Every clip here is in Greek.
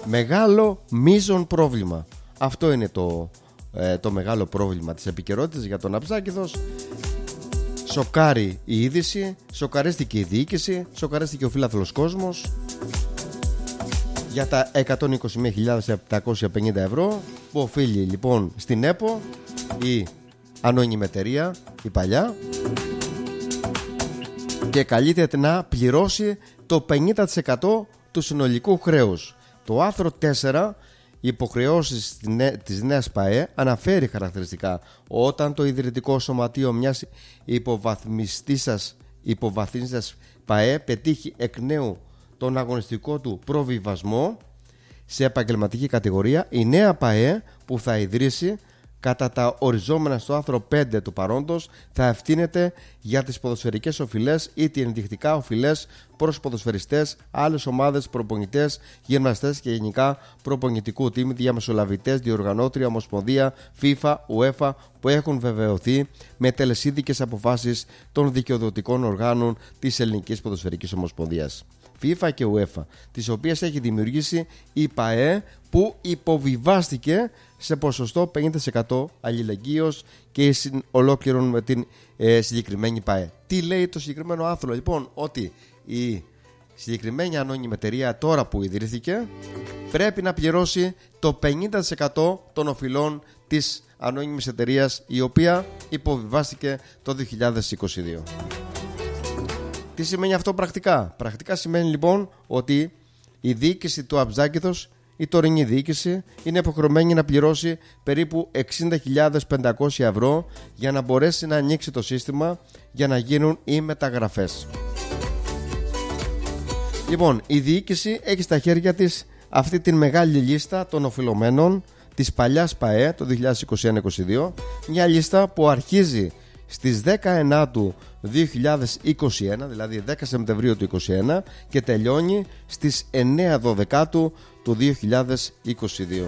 Μεγάλο μείζον πρόβλημα. Αυτό είναι το μεγάλο πρόβλημα της επικαιρότητας για τον Αψάκηδος. Σοκάρει η είδηση, σοκαρίστηκε η διοίκηση, σοκαρίστηκε ο φιλάθλος κόσμος για τα 121.750 ευρώ που οφείλει λοιπόν στην ΕΠΟ η ανώνυμη εταιρεία, η παλιά, και καλείται να πληρώσει το 50% του συνολικού χρέους. Το άρθρο 4, οι υποχρεώσεις της νέας ΠΑΕ, αναφέρει χαρακτηριστικά όταν το ιδρυτικό σωματείο μιας υποβαθμιστής ΠΑΕ πετύχει εκ νέου τον αγωνιστικό του προβιβασμό σε επαγγελματική κατηγορία, η νέα ΠΑΕ που θα ιδρύσει κατά τα οριζόμενα στο άρθρο 5 του παρόντος θα ευθύνεται για τις ποδοσφαιρικές οφειλές ή τις ενδεικτικά οφειλές προς ποδοσφαιριστές, άλλες ομάδες, προπονητές, γυμναστές και γενικά προπονητικού team, διαμεσολαβητές, διοργανώτρια, ομοσπονδία, FIFA, UEFA που έχουν βεβαιωθεί με τελεσίδικες αποφάσεις των δικαιοδοτικών οργάνων της Ελληνικής Ποδοσφαιρικής Ομοσπονδίας, FIFA και UEFA, τις οποίες έχει δημιουργήσει η ΠΑΕ που υποβιβάστηκε σε ποσοστό 50% αλληλεγγύος και ολόκληρον με την συγκεκριμένη ΠΑΕ. Τι λέει το συγκεκριμένο άρθρο λοιπόν? Ότι η συγκεκριμένη ανώνυμη εταιρεία τώρα που ιδρύθηκε πρέπει να πληρώσει το 50% των οφειλών της ανώνυμης εταιρείας η οποία υποβιβάστηκε το 2022. Τι σημαίνει αυτό πρακτικά? Πρακτικά σημαίνει λοιπόν ότι η διοίκηση του Αψάκηδος, η τωρινή διοίκηση, είναι υποχρεωμένη να πληρώσει περίπου 60.500 ευρώ για να μπορέσει να ανοίξει το σύστημα για να γίνουν οι μεταγραφές. Λοιπόν, η διοίκηση έχει στα χέρια της αυτή την μεγάλη λίστα των οφειλωμένων της παλιάς ΠΑΕ το 2021-22, μια λίστα που αρχίζει στις 19 του 2021, δηλαδή 10 Σεπτεμβρίου του 2021 και τελειώνει στις 9 Δωδεκάτου του 2022.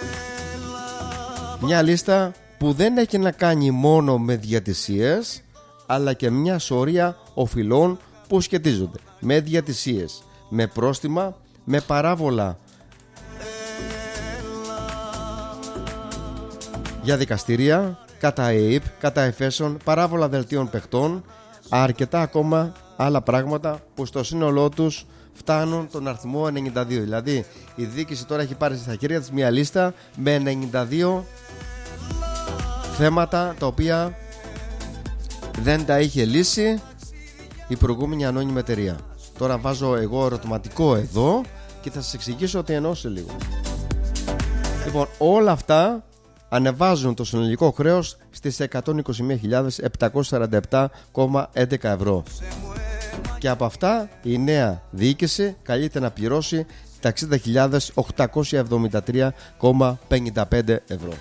Μια λίστα που δεν έχει να κάνει μόνο με διατησίες, αλλά και μια σωρία οφειλών που σχετίζονται με διατησίες, με πρόστιμα, με παράβολα για δικαστήρια, κατά ΕΙΠ, κατά εφέσεων, παράβολα δελτίων παιχτών, αρκετά ακόμα άλλα πράγματα που στο σύνολό τους φτάνουν τον αριθμό 92. Δηλαδή η διοίκηση τώρα έχει πάρει στα χέρια της μια λίστα με 92 θέματα τα οποία δεν τα είχε λύσει η προηγούμενη ανώνυμη εταιρεία. Τώρα βάζω εγώ ερωτηματικό εδώ και θα σας εξηγήσω τι εννοώ σε λίγο. Λοιπόν, όλα αυτά ανεβάζουν το συνολικό χρέος στις 121.747,11 ευρώ. Και από αυτά η νέα διοίκηση καλείται να πληρώσει τα 60.873,55 ευρώ.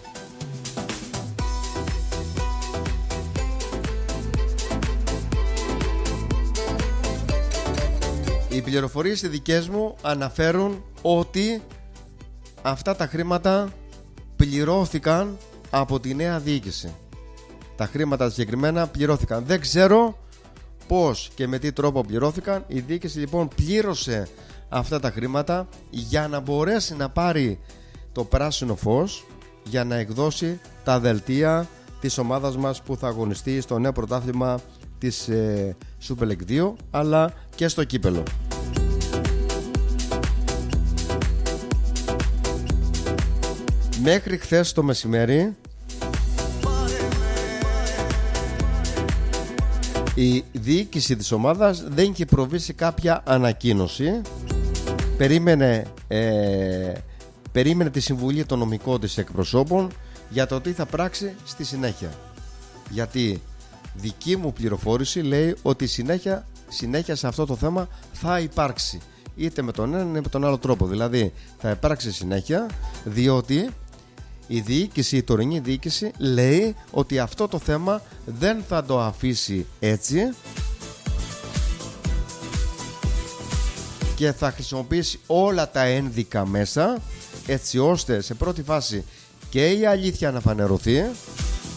Οι πληροφορίες οι δικές μου αναφέρουν ότι αυτά τα χρήματα πληρώθηκαν από τη νέα διοίκηση. Τα χρήματα συγκεκριμένα πληρώθηκαν. Δεν ξέρω πώς και με τι τρόπο πληρώθηκαν. Η διοίκηση λοιπόν πλήρωσε αυτά τα χρήματα για να μπορέσει να πάρει το πράσινο φως για να εκδώσει τα δελτία της ομάδας μας που θα αγωνιστεί στο νέο πρωτάθλημα της Super League 2 αλλά και στο κύπελο. Μέχρι χθες το μεσημέρι η διοίκηση της ομάδας δεν είχε προβεί σε κάποια ανακοίνωση. Περίμενε τη συμβουλή των νομικών της εκπροσώπων για το τι θα πράξει στη συνέχεια. Γιατί δική μου πληροφόρηση λέει ότι συνέχεια σε αυτό το θέμα θα υπάρξει, είτε με τον ένα είτε με τον άλλο τρόπο. Δηλαδή θα υπάρξει συνέχεια, διότι η διοίκηση, η τωρινή διοίκηση λέει ότι αυτό το θέμα δεν θα το αφήσει έτσι και θα χρησιμοποιήσει όλα τα ένδικα μέσα έτσι ώστε σε πρώτη φάση και η αλήθεια να φανερωθεί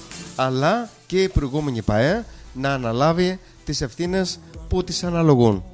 αλλά και η προηγούμενη ΠΑΕ να αναλάβει τις ευθύνες που της αναλογούν.